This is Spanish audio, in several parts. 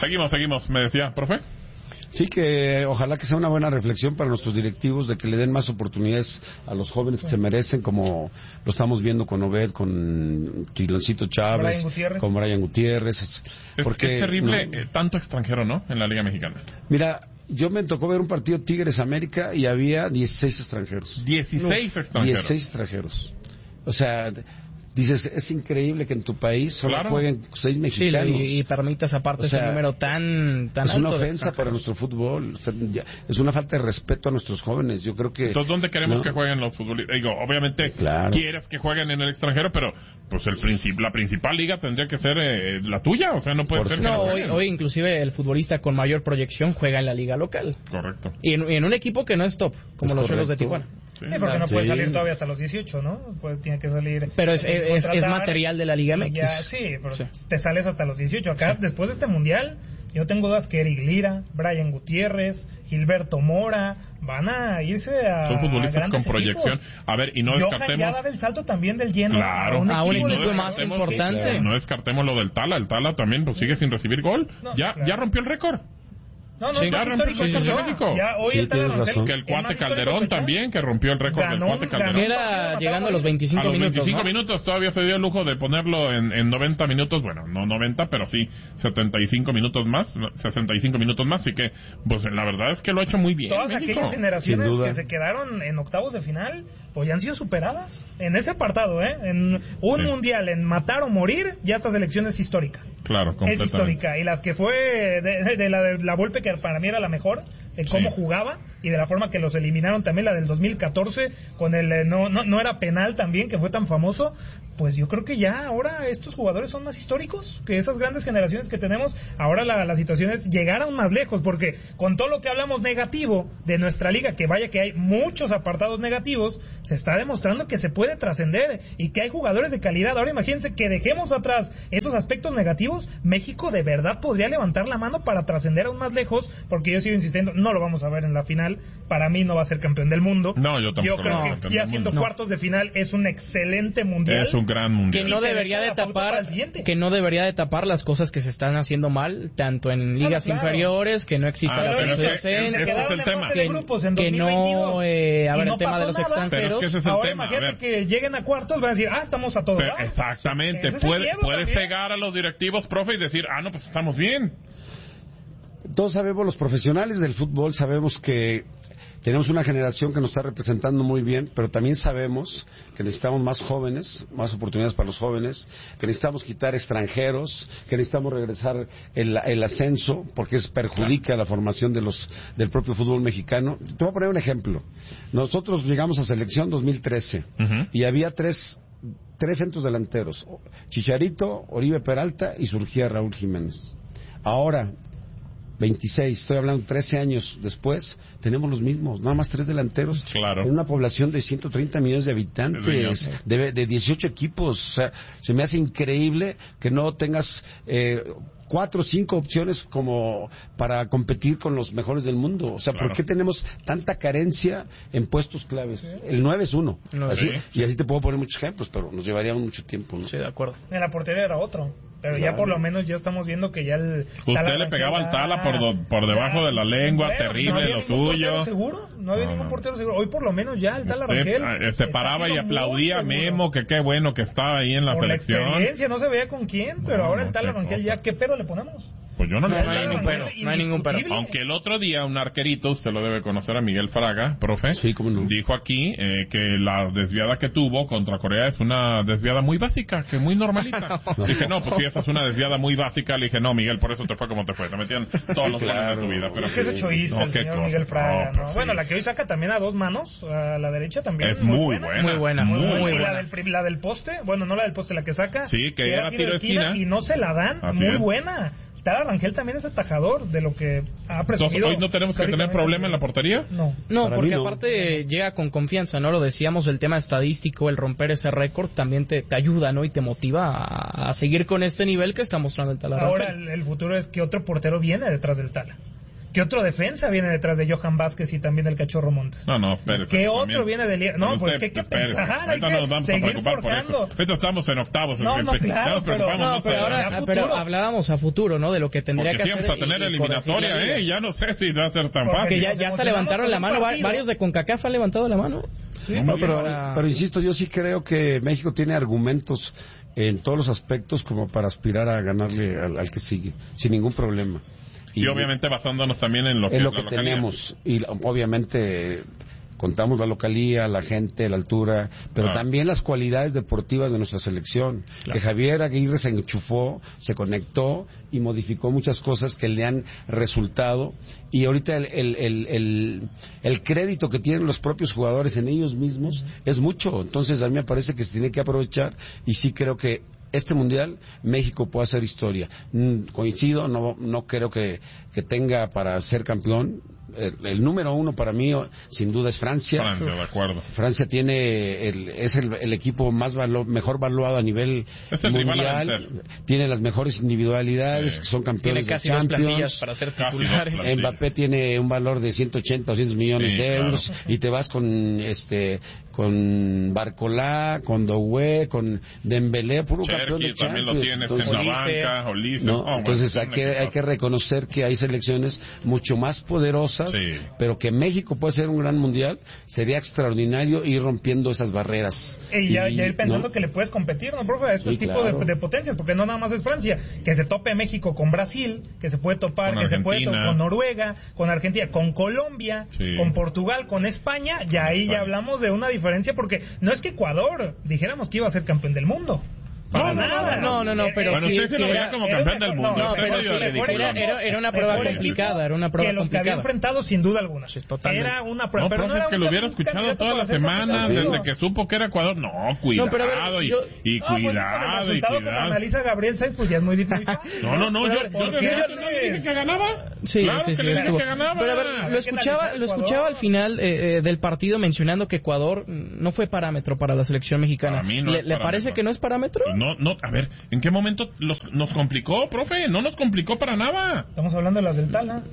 Seguimos. Me decía, profe. Sí, que ojalá que sea una buena reflexión para nuestros directivos de que le den más oportunidades a los jóvenes que se merecen, como lo estamos viendo con Obed, con Quiloncito Chávez, con Brian Gutiérrez. Porque es terrible tanto extranjero, ¿no? En la Liga Mexicana. Mira, yo me tocó ver un partido Tigres América y había 16 extranjeros. 16 extranjeros. O sea, dices, es increíble que en tu país solo jueguen 6 mexicanos. Sí, y permitas aparte ese número tan alto. Es una ofensa para nuestro fútbol. O sea, es una falta de respeto a nuestros jóvenes. Yo creo que... Entonces, ¿dónde queremos que jueguen los futbolistas? Digo, obviamente quieres que jueguen en el extranjero, pero pues la principal liga tendría que ser la tuya. O sea, no puede ser que hoy inclusive el futbolista con mayor proyección juega en la liga local. Correcto. Y en un equipo que no es top, como los Cholos de Tijuana. Sí, porque no puede salir todavía hasta los 18, ¿no? Pues tiene que salir... Pero es material de la Liga MX. Pero te sales hasta los 18. Acá, después de este Mundial, yo tengo dudas que Eric Lira, Brian Gutiérrez, Gilberto Mora, van a irse a... Son futbolistas con proyección. Equipos. A ver, y no descartemos... ya da del salto también del lleno. Claro. A un equipo más importante. No descartemos lo del Tala. El Tala también sigue sin recibir gol. Ya rompió el récord. No, es histórico de México. Ya hoy que el cuate Calderón también, que rompió el récord del cuate Calderón. Que era llegando a los 25 minutos. A los 25 minutos todavía se dio el lujo de ponerlo en 90 minutos. Bueno, no 90, pero sí 65 minutos más. Así que, pues la verdad es que lo ha hecho muy bien. Todas México. Aquellas generaciones que se quedaron en octavos de final, pues ya han sido superadas. En ese apartado, en un mundial, en matar o morir, ya esta selección es histórica. Claro, completamente. Es histórica. Y las que fue de la Volpe, que para mí era la mejor, en cómo jugaba y de la forma que los eliminaron, también la del 2014 con el no era penal también, que fue tan famoso. Pues yo creo que ya ahora estos jugadores son más históricos que esas grandes generaciones que tenemos. Ahora la situación es llegar aún más lejos, porque con todo lo que hablamos negativo de nuestra liga, que vaya que hay muchos apartados negativos, se está demostrando que se puede trascender y que hay jugadores de calidad. Ahora imagínense que dejemos atrás esos aspectos negativos. México de verdad podría levantar la mano para trascender aún más lejos, porque yo sigo insistiendo, no lo vamos a ver en la final. Para mí no va a ser campeón del mundo. No, yo tampoco. Yo creo que ya siendo cuartos de final es un excelente mundial. Es un gran mundial. Que no debería de tapar las cosas que se están haciendo mal, tanto en ligas inferiores, que no exista la que no el tema de los extranjeros. Ahora imagínate que lleguen a cuartos, van a decir, estamos a todos. Exactamente. Puede pegar a los directivos, profe, y decir, pues estamos bien. Todos sabemos, los profesionales del fútbol, sabemos que tenemos una generación que nos está representando muy bien, pero también sabemos que necesitamos más jóvenes, más oportunidades para los jóvenes, que necesitamos quitar extranjeros, que necesitamos regresar el ascenso, porque perjudica la formación del propio fútbol mexicano. Te voy a poner un ejemplo. Nosotros llegamos a selección 2013 y había tres centros delanteros, Chicharito, Oribe Peralta y surgía Raúl Jiménez. Ahora 26, estoy hablando 13 años después, tenemos los mismos, nada más 3 delanteros, en una población de 130 millones de habitantes, de 18 equipos. O sea, se me hace increíble que no tengas 4 o 5 opciones como para competir con los mejores del mundo. O sea, ¿por qué tenemos tanta carencia en puestos claves? El 9 es uno, y así te puedo poner muchos ejemplos, pero nos llevaría mucho tiempo, ¿no? Sí, de acuerdo. En la portería era otro. Pero ya por lo menos ya estamos viendo que ya usted le pegaba al Tala por debajo de la lengua, terrible lo suyo. No había ningún portero seguro. Hoy por lo menos ya el Tala Rangel se paraba y aplaudía a Memo, que qué bueno que estaba ahí en la selección. Por la experiencia, no se veía con quién, pero ahora el Tala Rangel ya, ¿qué pero le ponemos? Pues yo no hay ningún pero. Aunque el otro día un arquerito, usted lo debe conocer, a Miguel Fraga, profe, dijo aquí que la desviada que tuvo contra Corea es una desviada muy básica, que muy normalita. Dije, pues si esa es una desviada muy básica, le dije, no, Miguel, por eso te fue como te fue. Te metían todos los goles de tu vida. Pero es que es choísta el señor Miguel Fraga, ¿no? Bueno, la que hoy saca también a 2 manos, a la derecha también. Es muy buena. La del poste, bueno, no la del poste, la que saca. Sí, que era tiro de esquina. Y no se la dan, muy buena. Tala Rangel también es atajador de lo que ha presumido. ¿Hoy no tenemos que tener problema en la portería? No, porque aparte llega con confianza, ¿no? Lo decíamos, el tema estadístico, el romper ese récord también te ayuda, ¿no? Y te motiva a seguir con este nivel que está mostrando el Tala Rangel. Ahora el futuro es que otro portero viene detrás del Tala. ¿Qué otro defensa viene detrás de Johan Vázquez y también del Cachorro Montes? No, espérese. ¿Qué otro viene de No, pues que hay que pensar, hay que seguir forjando. Ahorita estamos en octavos. No, claro, pero hablábamos a futuro, ¿no? De lo que tendría que hacer. Porque sí vamos a tener eliminatoria, ya no sé si va a ser tan fácil. Que ya hasta levantaron la mano, varios de CONCACAF han levantado la mano. Sí, no, pero insisto, yo sí creo que México tiene argumentos en todos los aspectos como para aspirar a ganarle al que sigue, sin ningún problema. Y obviamente basándonos también en lo que tenemos. Y obviamente contamos la localía, la gente, la altura, pero también las cualidades deportivas de nuestra selección. Claro. Que Javier Aguirre se enchufó, se conectó y modificó muchas cosas que le han resultado. Y ahorita el crédito que tienen los propios jugadores en ellos mismos es mucho. Entonces a mí me parece que se tiene que aprovechar y sí creo que este mundial México puede hacer historia. Coincido, no creo que tenga para ser campeón. El número uno para mí sin duda es Francia. De acuerdo. Francia tiene es el equipo mejor valuado a nivel mundial. Tiene las mejores individualidades, son campeones de Champions. Tiene casi 2 plantillas para ser titulares. Mbappé tiene un valor de 180 o 200 millones de euros, claro. Y te vas con Barcolá, con Doué, con Dembélé, puro campeón de Champions. También lo tienes en la banca, Olise. Entonces hay que reconocer que hay selecciones mucho más poderosas. Sí. Pero que México puede ser un gran mundial, sería extraordinario ir rompiendo esas barreras. Y ya ir pensando que le puedes competir, ¿no, profe? A este tipo de potencias, porque no nada más es Francia, que se tope México con Brasil, que se puede topar, que se puede topar con Noruega, con Argentina, con Colombia, con Portugal, con España, y ahí ya hablamos de una diferencia, porque no es que Ecuador dijéramos que iba a ser campeón del mundo. No, pero bueno, usted se lo veía como campeón del mundo. No, pero era una prueba complicada, que los que había enfrentado sin duda alguna. Era una prueba, pero no era que lo hubiera escuchado toda la semana desde que supo que era Ecuador. No, cuidado y cuidado. El resultado que analiza Gabriel Sainz, pues ya es muy difícil. No, yo dije que ganaba. Sí, estuvo. Pero a ver, lo escuchaba al final del partido mencionando que Ecuador no fue parámetro para la selección mexicana. ¿Le parece que no es parámetro? No, a ver, ¿en qué momento nos complicó, profe? No nos complicó para nada. Estamos hablando de las del Tala.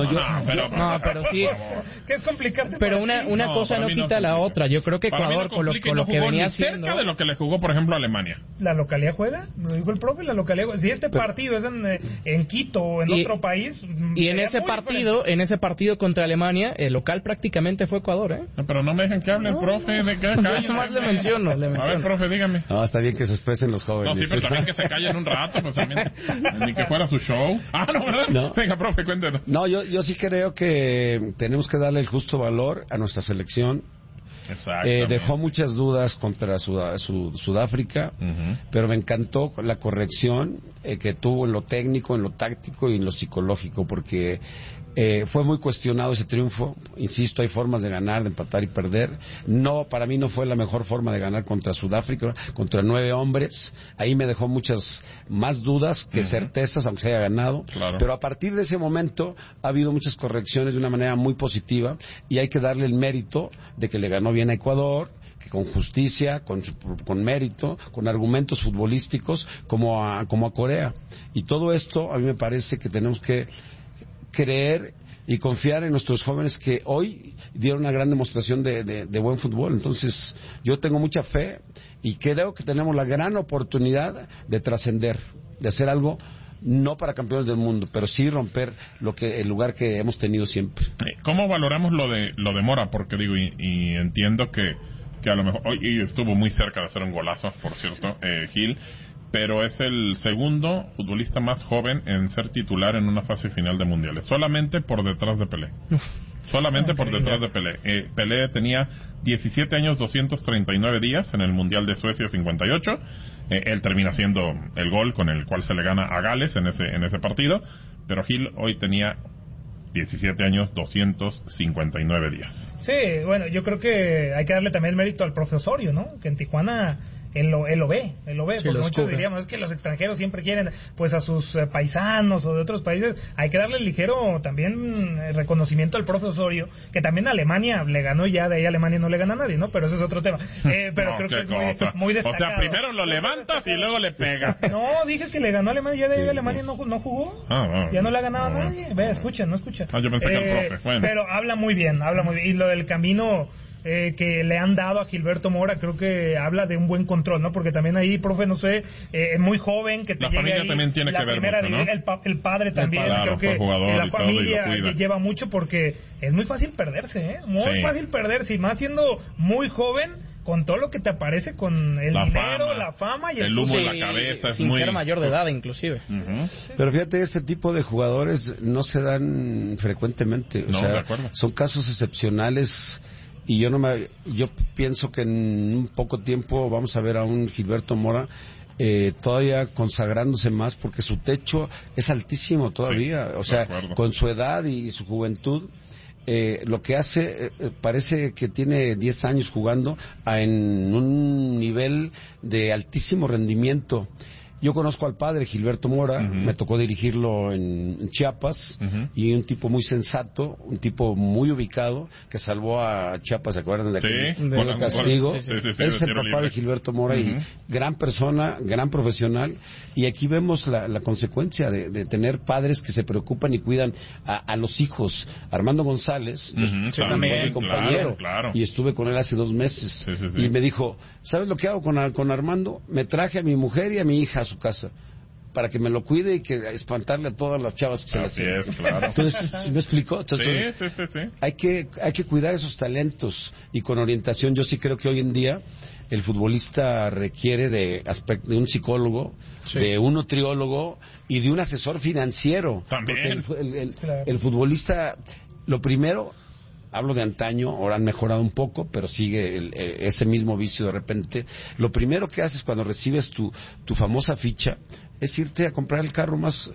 Pero sí. ¿Qué es complicarte? Pero una cosa no quita la otra. Yo creo que Ecuador, con lo que venía haciendo... cerca de lo que le jugó, por ejemplo, a Alemania. ¿La localidad juega? Lo dijo el profe, la localidad juega. Si este partido es en Quito o en otro país... Y en ese partido contra Alemania, el local prácticamente fue Ecuador, ¿eh? No, pero no me dejen que hable el profe. Más le menciono. A ver, profe, dígame. No, está bien que se expresen los jóvenes. No, sí, pero también que se callen un rato, pues también, ni que fuera su show. No, ¿verdad? No. Venga, profe, cuéntenos. No, yo sí creo que tenemos que darle el justo valor a nuestra selección. Dejó muchas dudas contra Sudáfrica, pero me encantó la corrección que tuvo en lo técnico, en lo táctico y en lo psicológico, porque fue muy cuestionado ese triunfo. Insisto, hay formas de ganar, de empatar y perder. Para mí no fue la mejor forma de ganar contra Sudáfrica, contra 9 hombres. Ahí me dejó muchas más dudas que certezas, aunque se haya ganado. Claro. Pero a partir de ese momento ha habido muchas correcciones de una manera muy positiva y hay que darle el mérito de que le ganó bien a Ecuador, que con justicia, con mérito, con argumentos futbolísticos, como a Corea. Y todo esto a mí me parece que tenemos que creer y confiar en nuestros jóvenes que hoy dieron una gran demostración de buen fútbol. Entonces yo tengo mucha fe y creo que tenemos la gran oportunidad de trascender, de hacer algo no para campeones del mundo, pero sí romper el lugar que hemos tenido siempre. ¿Cómo valoramos lo de Mora? Porque digo, y entiendo que a lo mejor hoy estuvo muy cerca de hacer un golazo, por cierto, Gil, pero es el segundo futbolista más joven en ser titular en una fase final de mundiales, solamente por detrás de Pelé. Solamente por detrás de Pelé. Pelé tenía 17 años, 239 días en el Mundial de Suecia 58. Él termina haciendo el gol con el cual se le gana a Gales en ese partido. Pero Gil hoy tenía 17 años, 259 días. Sí, bueno, yo creo que hay que darle también el mérito al profe Osorio, ¿no? Que en Tijuana él lo ve, sí, porque muchos diríamos, es que los extranjeros siempre quieren pues a sus paisanos o de otros países. Hay que darle ligero también reconocimiento al profe Osorio, que también a Alemania le ganó, ya de ahí a Alemania no le gana a nadie, ¿no? Pero ese es otro tema. Pero creo que es muy destacado. O sea, primero lo levantas y luego le pega. No, dije que le ganó a Alemania, ya de ahí a Alemania no jugó. Ya no le ha ganado a nadie. Ve, escucha. Yo pensé que el profe, bueno. Pero habla muy bien. Y lo del camino que le han dado a Gilberto Mora, creo que habla de un buen control, ¿no? Porque también ahí, profe, no sé, muy joven, que te la familia ahí, también tiene que ver mucho, ¿no? El padre también, claro, creo que la familia lleva mucho, porque es muy fácil perderse, fácil perderse, y más siendo muy joven, con todo lo que te aparece, con el dinero, la fama y el humo en la cabeza, sin ser mayor de edad inclusive. Pero fíjate, este tipo de jugadores no se dan frecuentemente, o sea, son casos excepcionales. Y yo pienso que en un poco tiempo vamos a ver a un Gilberto Mora todavía consagrándose más, porque su techo es altísimo todavía, o sea, con su edad y su juventud. Lo que hace, parece que tiene 10 años jugando en un nivel de altísimo rendimiento. Yo conozco al padre Gilberto Mora, me tocó dirigirlo en Chiapas, y un tipo muy sensato, un tipo muy ubicado, que salvó a Chiapas, ¿se acuerdan de aquel castigo? Es el papá de Gilberto Mora, y gran persona, gran profesional, y aquí vemos la consecuencia de tener padres que se preocupan y cuidan a los hijos. Armando González, también mi compañero, y estuve con él hace 2 meses, y me dijo, ¿sabes lo que hago con Armando? Me traje a mi mujer y a mi hija a su casa para que me lo cuide y que espantarle a todas las chavas que se las tienen. Entonces, ¿me explicó? Entonces, hay que cuidar esos talentos, y con orientación. Yo sí creo que hoy en día el futbolista requiere de un psicólogo, de un nutriólogo y de un asesor financiero. También. Porque el futbolista, lo primero, hablo de antaño, ahora han mejorado un poco, pero sigue ese mismo vicio de repente. Lo primero que haces cuando recibes tu famosa ficha es irte a comprar el carro más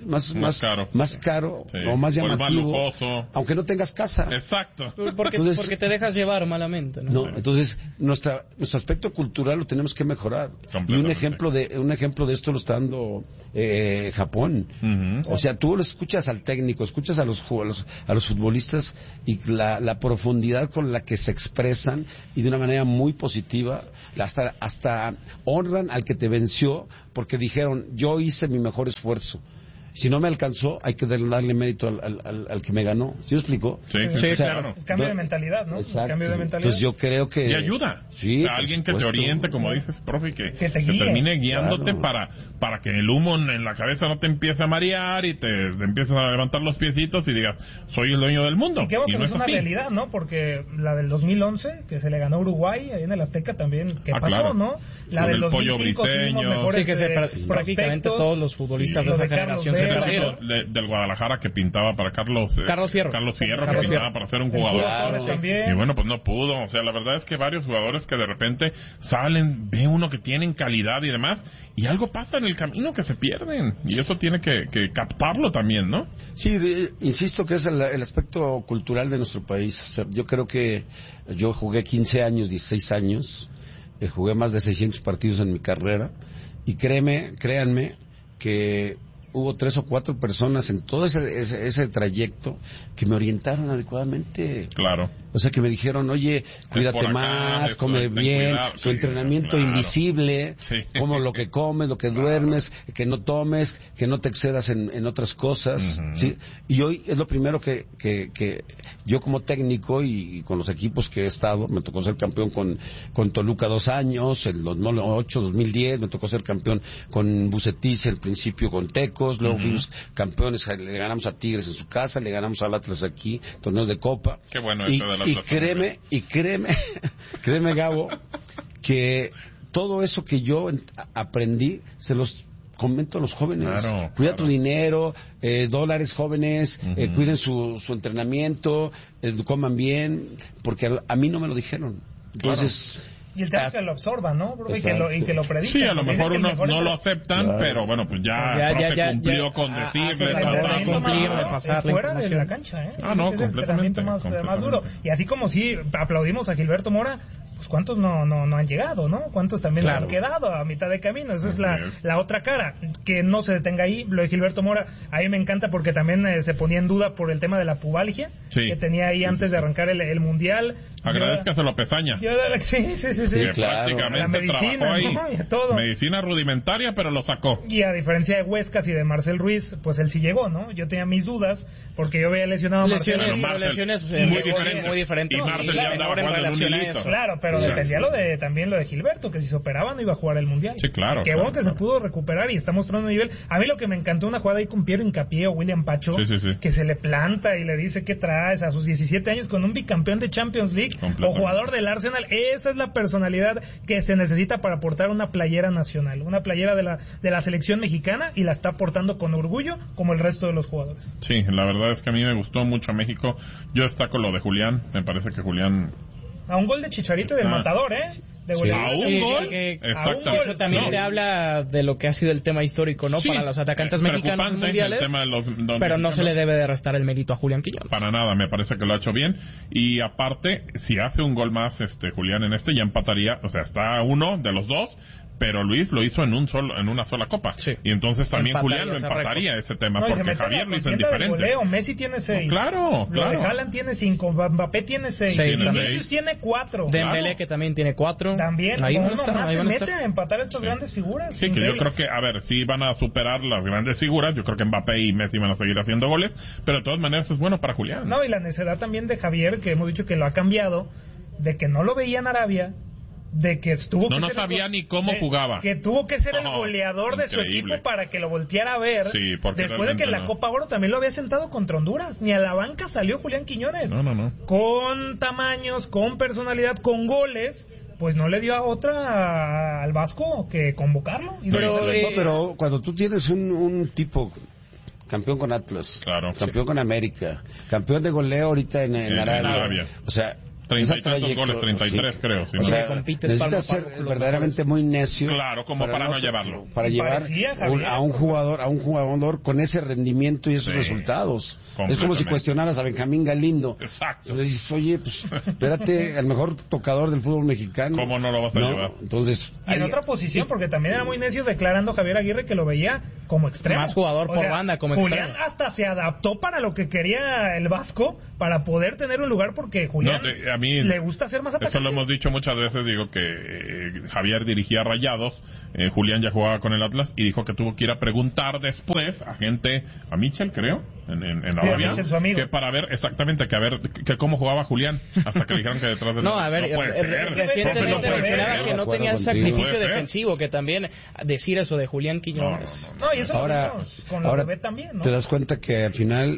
caro o más llamativo, aunque no tengas casa. Exacto. Porque te dejas llevar malamente, ¿no? Entonces nuestro aspecto cultural lo tenemos que mejorar. Y un ejemplo de esto lo está dando Japón. O sea, tú lo escuchas al técnico, escuchas a los futbolistas, y la profundidad con la que se expresan, y de una manera muy positiva, hasta honran al que te venció, porque dijeron, yo hice mi mejor esfuerzo. Si no me alcanzó, hay que darle mérito al que me ganó. ¿Sí lo explico? Sí, claro. El cambio de mentalidad, ¿no? Exacto. El cambio de mentalidad. Entonces yo creo que... Y ayuda. Sí, o sea, alguien que te oriente, como dices, profe, y que te guíe, termine guiándote para que el humo en la cabeza no te empiece a marear y te empieces a levantar los piecitos y digas, soy el dueño del mundo. Y qué bueno que no es una realidad, ¿no? Porque la del 2011, que se le ganó a Uruguay ahí en el Azteca también, ¿qué pasó, claro, no? La del 2005 sí, que prácticamente todos los futbolistas de esa generación se perdieron. Del Guadalajara, que pintaba para Carlos Fierro, que pintaba para ser un jugador, y bueno, pues no pudo. O sea, la verdad es que varios jugadores que de repente salen, ve uno que tienen calidad y demás, y algo pasa en el camino que se pierden, y eso tiene que captarlo también, ¿no? Sí, insisto que es el aspecto cultural de nuestro país. O sea, yo creo que yo jugué 15 años, 16 años, jugué más de 600 partidos en mi carrera, y créanme que hubo 3 o 4 personas en todo ese trayecto que me orientaron adecuadamente. Claro. O sea, que me dijeron, oye, cuídate más, come bien, tu entrenamiento invisible, como lo que comes, lo que duermes, que no tomes, que no te excedas en otras cosas. ¿Sí? Y hoy es lo primero que yo como técnico y con los equipos que he estado, me tocó ser campeón con Toluca 2 años, en 2008, 2010, me tocó ser campeón con Bucetich, al principio con Tecos, luego fuimos campeones, le ganamos a Tigres en su casa, le ganamos al Atlas aquí, torneos de Copa. Qué bueno eso de la créeme, Gabo, que todo eso que yo aprendí se los comento a los jóvenes. Cuida tu dinero, dólares, jóvenes, cuiden su entrenamiento, coman bien, porque a mí no me lo dijeron. Entonces... Y el tema que lo absorba, ¿no? Y que lo predica. Sí, a lo mejor unos no lo aceptan, pero bueno, pues ya cumplió con decirle, pasarle fuera de la cancha, ¿eh? No, completamente. Más duro. Y así como sí aplaudimos a Gilberto Mora, pues ¿cuántos no han llegado, no? ¿Cuántos también se han quedado a mitad de camino? Esa es la otra cara, que no se detenga ahí. Lo de Gilberto Mora, a mí me encanta porque también se ponía en duda por el tema de la pubalgia que tenía ahí antes de arrancar el Mundial. Agradezcaselo a Pezaña. Sí, claro. La medicina, ahí, ¿no? Y todo. Medicina rudimentaria, pero lo sacó. Y a diferencia de Huescas y de Marcel Ruiz, pues él sí llegó, ¿no? Yo tenía mis dudas porque yo veía lesionado a Marcel. Lesiones muy diferentes. Y Marcel ya andaba jugando en un hilito. Claro, pero dependía también lo de Gilberto, que si se operaba no iba a jugar el Mundial. Sí, claro. Qué bueno que se pudo recuperar y está mostrando un nivel. A mí lo que me encantó una jugada ahí con Piero Hincapié o William Pacho, que se le planta y le dice ¿qué traes? A sus 17 años con un bicampeón de Champions League o jugador del Arsenal. Esa es la personalidad que se necesita para aportar una playera nacional, una playera de la selección mexicana, y la está aportando con orgullo como el resto de los jugadores. Sí, la verdad es que a mí me gustó mucho México. Yo destaco lo de Julián. Me parece que Julián... A un gol de Chicharito y del Matador, ¿eh? ¿A un gol? Exactamente. Eso también te habla de lo que ha sido el tema histórico, ¿no? Para los atacantes mexicanos mundiales. Pero no se le debe de restar el mérito a Julián Quiñones. Para nada, me parece que lo ha hecho bien. Y aparte, si hace un gol más Julián en ya empataría. O sea, está uno de los dos. Pero Luis lo hizo en una sola copa. Y entonces también Julián lo empataría ese tema, porque Javier lo hizo en diferente. Messi tiene 6. Claro. Haaland tiene 5, Mbappé tiene 6, Vinicius tiene 4. Dembélé, que también tiene 4. También, ahí se mete a empatar estas grandes figuras. Sí, que yo creo que, sí van a superar las grandes figuras. Yo creo que Mbappé y Messi van a seguir haciendo goles, pero de todas maneras es bueno para Julián. No, y la necedad también de Javier, que hemos dicho que lo ha cambiado, de que no lo veía en Arabia, de que estuvo no sabía ni cómo jugaba, que tuvo que ser el goleador de su equipo para que lo volteara a ver, después de que en la Copa Oro también lo había sentado contra Honduras. Ni a la banca salió Julián Quiñones. No. Con tamaños, con personalidad, con goles, pues no le dio a otra al Vasco que convocarlo. Pero cuando tú tienes un tipo campeón con Atlas, campeón con América, campeón de goleo ahorita en Arabia, o sea, 30 y tantos goles, 33 creo. O sea, necesitas ser verdaderamente muy necio. Claro, como para no llevarlo. Para llevar a un jugador con ese rendimiento y esos resultados. Es como si cuestionaras a Benjamín Galindo. Exacto. Le dices, oye, pues espérate, el mejor tocador del fútbol mexicano. ¿Cómo no lo vas a llevar? Entonces, y en otra posición, porque también era muy necio declarando Javier Aguirre que lo veía como extremo. Más jugador por banda, como extremo. Julián hasta se adaptó para lo que quería el Vasco, para poder tener un lugar, porque Julián a mí le gusta ser más atacante. Eso lo hemos dicho muchas veces, digo que Javier dirigía Rayados, Julián ya jugaba con el Atlas y dijo que tuvo que ir a preguntar después a Michel, creo, en Arabia, Michel, su amigo, que para ver exactamente que cómo jugaba Julián, hasta que le dijeron que detrás de recientemente mencionaba que no tenía el sacrificio defensivo, que también decir eso de Julián Quiñones. No, y eso ahora, con lo que ve también, ¿no? Te das cuenta que al final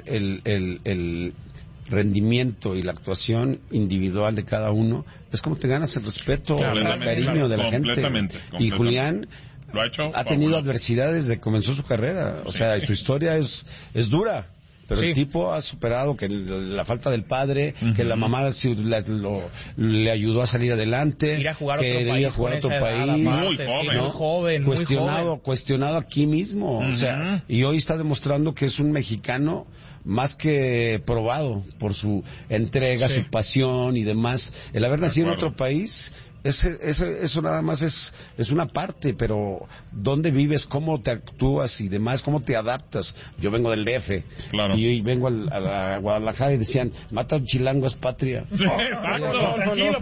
el rendimiento y la actuación individual de cada uno es como te ganas el respeto, el cariño de la gente. Y Julián ha tenido adversidades desde que comenzó su carrera, o sea, su historia es dura. Pero el tipo ha superado que la falta del padre, que la mamá le ayudó a salir adelante, ir a jugar que ir a jugar a otro país, muy joven, cuestionado aquí mismo, o sea, y hoy está demostrando que es un mexicano más que probado por su entrega, su pasión y demás. El haber nacido en otro país, eso nada más es una parte, pero ¿dónde vives? ¿Cómo te actúas y demás? ¿Cómo te adaptas? Yo vengo del DF y vengo a Guadalajara y decían, mata a un chilango, es patria. Tranquilo.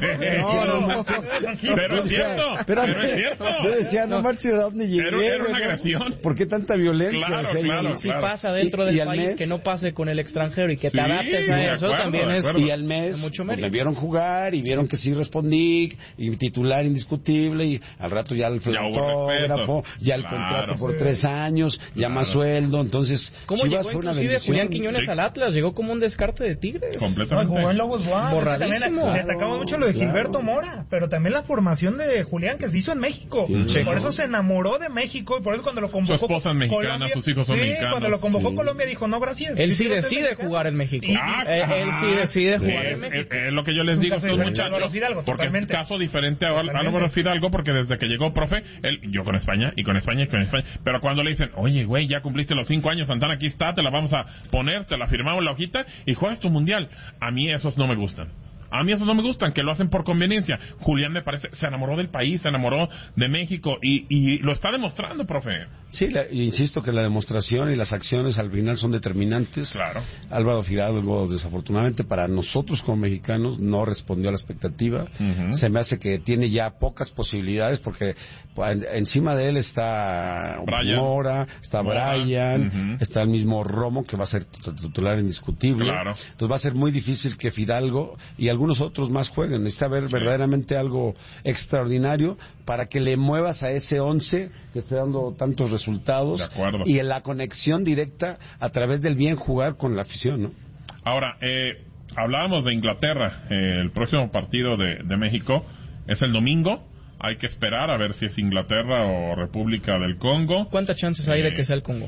Pero es cierto. Yo decía, no marches, ¿a dónde llegué? Era una agresión. ¿Por qué tanta violencia? Claro. Si pasa dentro del país, que no pase con el extranjero y que te adaptes a eso, también es... Y al mes me vieron jugar y vieron que sí respondí y titular indiscutible, y al rato ya el fotógrafo, ya el contrato por 3 años, ya más sueldo. Entonces ¿cómo Chivas llegó inclusive Julián Quiñones al Atlas? Llegó como un descarte de Tigres. Completamente. Jugó en Lobos Guap. Borradísimo. Destacamos mucho lo de Gilberto Mora, pero también la formación de Julián que se hizo en México. Por eso se enamoró de México y por eso cuando lo convocó su esposa es mexicana, Colombia, sus hijos son mexicanos. Cuando lo convocó Colombia dijo, no, gracias. Él sí decide jugar en México. Él sí decide jugar en México. Es lo que yo les digo a estos muchachos, porque es un caso diferente a Álvaro Fidalgo, porque desde que llegó profe, yo con España, pero cuando le dicen, oye, güey, ya cumpliste los 5 años, Santana, aquí está, te la vamos a poner, te la firmamos en la hojita y juegas tu mundial. A mí esos no me gustan. A mí esos no me gustan, que lo hacen por conveniencia. Julián me parece, se enamoró del país, se enamoró de México y lo está demostrando, profe. Sí, insisto que la demostración y las acciones al final son determinantes. Claro. Álvaro Fidalgo, desafortunadamente para nosotros como mexicanos, no respondió a la expectativa. Se me hace que tiene ya pocas posibilidades porque encima de él está Mora, está Brian, está el mismo Romo, que va a ser titular indiscutible. Claro. Entonces va a ser muy difícil que Fidalgo y algunos otros más jueguen. Necesita ver verdaderamente algo extraordinario para que le muevas a ese 11 que está dando tantos resultados y en la conexión directa a través del bien jugar con la afición, ¿no? Ahora, hablábamos de Inglaterra. El próximo partido de México es el domingo. Hay que esperar a ver si es Inglaterra o República del Congo. ¿Cuántas chances hay de que sea el Congo?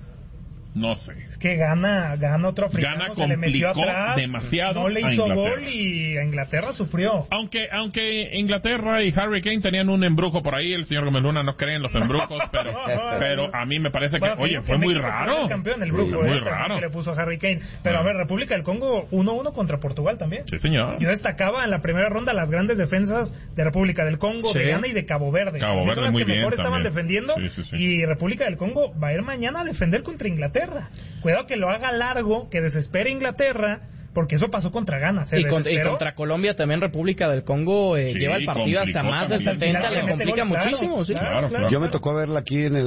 No sé. Es que gana otro africano, Gana, se le metió atrás, demasiado. no le hizo gol y a Inglaterra sufrió. Aunque Inglaterra y Harry Kane tenían un embrujo por ahí, el señor Gómez Luna no cree en los embrujos, pero a mí me parece que, fue muy raro. Fue el campeón, el brujo, muy raro. Que le puso a Harry Kane. Pero a ver, República del Congo 1-1 contra Portugal también. Sí, señor. Yo destacaba en la primera ronda las grandes defensas de República del Congo, de Ghana y de Cabo Verde. Cabo Verde las muy que mejor bien estaban también. defendiendo. Sí. Y República del Congo va a ir mañana a defender contra Inglaterra. Cuidado que lo haga largo, que desespere Inglaterra, porque eso pasó contra Ghana. Y contra Colombia también República del Congo lleva el partido hasta más del 70, le complica muchísimo. Claro. Yo me tocó verla aquí en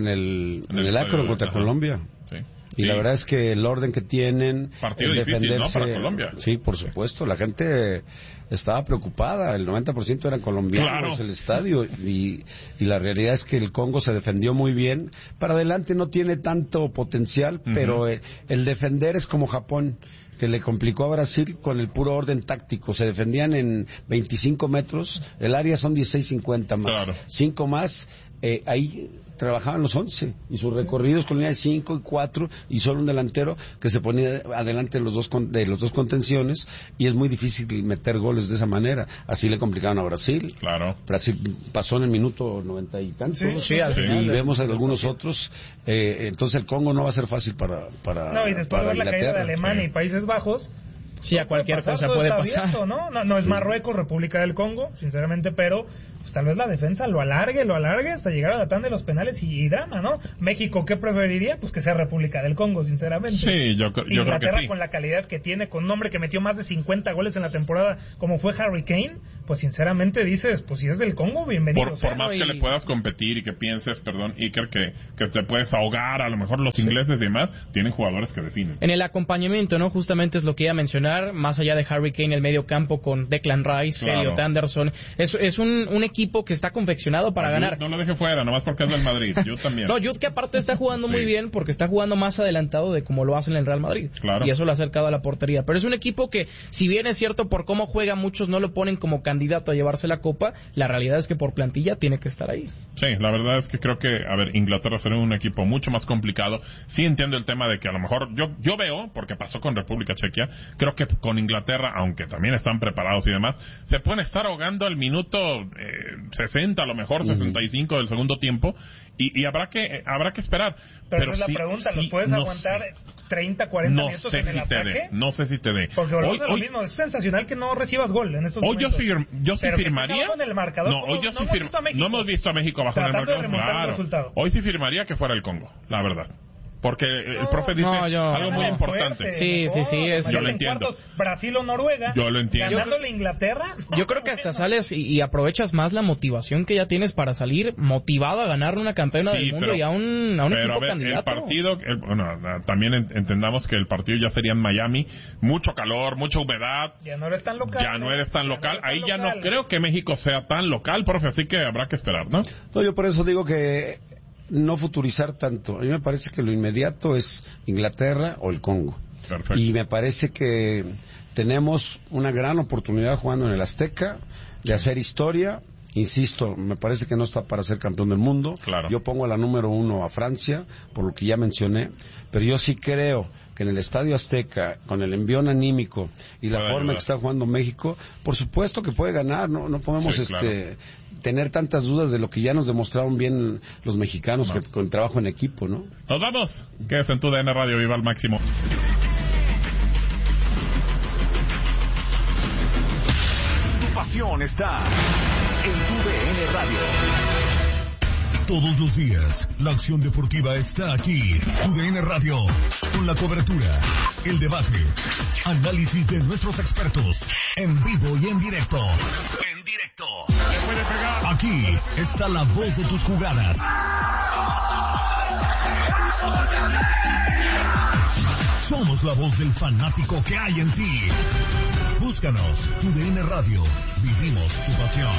el Akron contra Colombia. Sí. Y la verdad es que el orden que tienen, partido el difícil, defenderse, ¿no? Para Colombia. Sí, por supuesto, la gente estaba preocupada, el 90% eran colombianos el estadio y la realidad es que el Congo se defendió muy bien. Para adelante no tiene tanto potencial, pero el defender es como Japón, que le complicó a Brasil con el puro orden táctico. Se defendían en 25 metros, el área son 16-50 más, 5 más, ahí trabajaban los 11 y sus recorridos con línea de 5 y 4 y solo un delantero que se ponía adelante de los dos contenciones y es muy difícil meter goles de esa manera. Así le complicaron a Brasil. Brasil pasó en el minuto 90 y tantos y vemos a algunos otros. Entonces el Congo no va a ser fácil para y después de ver la caída de Alemania y Países Bajos. Sí, a cualquier cosa puede pasar. Abierto, ¿no? Es Marruecos, República del Congo, sinceramente, pero pues, tal vez la defensa lo alargue hasta llegar a la tanda de los penales y drama, ¿no? México, ¿qué preferiría? Pues que sea República del Congo, sinceramente. Sí, yo creo que sí. Inglaterra, con la calidad que tiene, con un hombre que metió más de 50 goles en la temporada, como fue Harry Kane, pues sinceramente dices, pues si es del Congo, bienvenido. Por más que le puedas competir y que pienses, Iker, que te puedes ahogar, a lo mejor los ingleses y demás, tienen jugadores que definen. En el acompañamiento, ¿no? Justamente es lo que iba a mencionar. Más allá de Harry Kane, el medio campo con Declan Rice, Elliot Anderson, es un equipo que está confeccionado para ganar. No lo deje fuera, nomás porque es del Madrid. Yo también. No, Jude que aparte está jugando muy bien porque está jugando más adelantado de como lo hacen en el Real Madrid. Y eso lo ha acercado a la portería. Pero es un equipo que, si bien es cierto por cómo juega, muchos no lo ponen como candidato a llevarse la copa, la realidad es que por plantilla tiene que estar ahí. Sí, la verdad es que creo que, Inglaterra será un equipo mucho más complicado. Sí entiendo el tema de que a lo mejor, yo veo, porque pasó con República Chequia, creo que con Inglaterra, aunque también están preparados y demás, se pueden estar ahogando al minuto 60, a lo mejor 65 del segundo tiempo, y habrá que esperar. Pero esa es la pregunta, ¿los puedes aguantar 30, 40 minutos en el ataque? No sé si te dé. Porque hoy lo mismo, es sensacional que no recibas gol en estos momentos. Yo sí firmaría. No hemos visto a México bajo el marcador. Claro. Hoy sí firmaría que fuera el Congo, la verdad. Porque el profe dice algo muy importante. Sí. Yo lo entiendo. Brasil o Noruega. Yo lo entiendo. Ganándole a Inglaterra. Yo creo que hasta sales y aprovechas más la motivación que ya tienes para salir motivado a ganar una campeona del mundo y a un equipo candidato. El partido, también entendamos que el partido ya sería en Miami. Mucho calor, mucha humedad. Ya no eres tan local. Ahí ya no creo que México sea tan local, profe, así que habrá que esperar, ¿no? Yo por eso digo que no futurizar tanto. A mí me parece que lo inmediato es Inglaterra o el Congo. Perfecto. Y me parece que tenemos una gran oportunidad jugando en el Azteca de hacer historia. Insisto, me parece que no está para ser campeón del mundo. Yo pongo a la número 1 a Francia, por lo que ya mencioné, pero yo sí creo que en el Estadio Azteca, con el envión anímico y la forma que está jugando México, por supuesto que puede ganar. No podemos tener tantas dudas de lo que ya nos demostraron bien los mexicanos con trabajo en equipo, ¿no? Nos vamos. Quédese en tu DN Radio, viva al máximo. pasión está en TUDN Radio. Todos los días, la acción deportiva está aquí. TUDN Radio, con la cobertura, el debate, análisis de nuestros expertos, en vivo y en directo. En directo. Aquí está la voz de tus jugadas. Somos la voz del fanático que hay en ti. Búscanos, TUDN Radio. Vivimos tu pasión.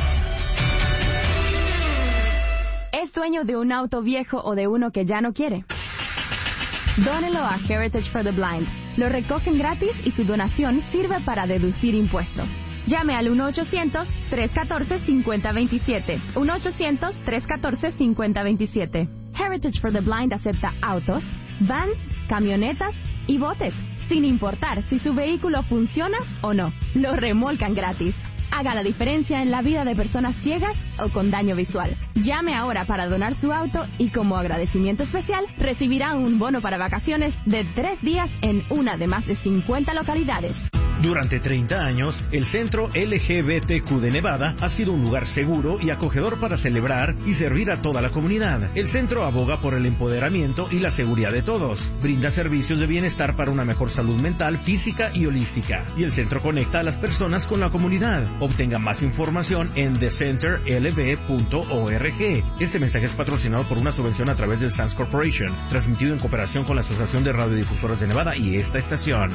¿Es dueño de un auto viejo o de uno que ya no quiere? Dónelo a Heritage for the Blind. Lo recogen gratis y su donación sirve para deducir impuestos. Llame al 1-800-314-5027. 1-800-314-5027. Heritage for the Blind acepta autos, vans, camionetas y botes, sin importar si su vehículo funciona o no. Lo remolcan gratis. Haga la diferencia en la vida de personas ciegas o con daño visual. Llame ahora para donar su auto y como agradecimiento especial recibirá un bono para vacaciones de 3 días en una de más de 50 localidades. Durante 30 años, el Centro LGBTQ de Nevada ha sido un lugar seguro y acogedor para celebrar y servir a toda la comunidad. El centro aboga por el empoderamiento y la seguridad de todos. Brinda servicios de bienestar para una mejor salud mental, física y holística. Y el centro conecta a las personas con la comunidad. Obtenga más información en thecenterlb.org. Este mensaje es patrocinado por una subvención a través del Sands Corporation, transmitido en cooperación con la Asociación de Radiodifusoras de Nevada y esta estación.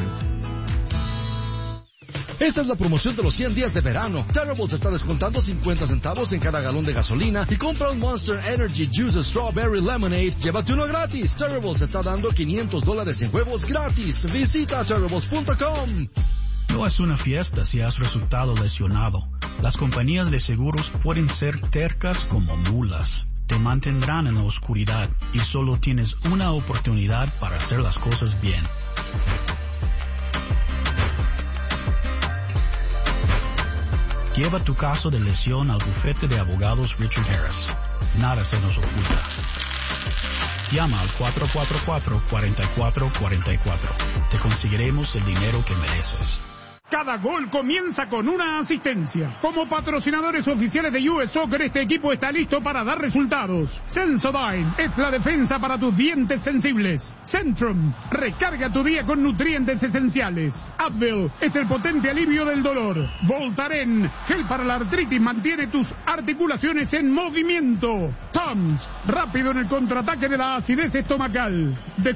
Esta es la promoción de los 100 días de verano. Terribles está descontando 50 centavos en cada galón de gasolina y compra un Monster Energy Juice Strawberry Lemonade. Llévate uno gratis. Terribles está dando $500 en huevos gratis. Visita terribles.com. No es una fiesta si has resultado lesionado. Las compañías de seguros pueden ser tercas como mulas. Te mantendrán en la oscuridad y solo tienes una oportunidad para hacer las cosas bien. Lleva tu caso de lesión al bufete de abogados Richard Harris. Nada se nos oculta. Llama al 444-4444. Te conseguiremos el dinero que mereces. Cada gol comienza con una asistencia. Como patrocinadores oficiales de US Soccer, este equipo está listo para dar resultados. Sensodyne es la defensa para tus dientes sensibles. Centrum, recarga tu día con nutrientes esenciales. Advil es el potente alivio del dolor. Voltaren, gel para la artritis, mantiene tus articulaciones en movimiento. Tums, rápido en el contraataque de la acidez estomacal.